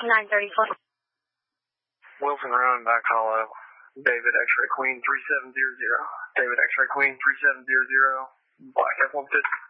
934. Wilson Road, back hollow. David X-Ray Queen 3700. David X-Ray Queen 3700. Black F-150.